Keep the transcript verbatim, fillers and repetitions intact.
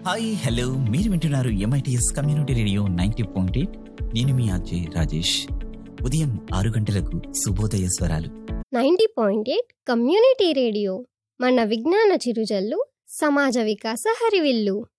Hi hello మీరు వింటున్నారు MITS community radio ninety point eight. నేను మీ అజయ్ రాజేష్. ఉదయం ఆరు గంటలకు శుభోదయ స్వరాలు. Ninety point eight community radio మన విజ్ఞాన చిరుజల్లు, సమాజ వికాస హరివిల్లు.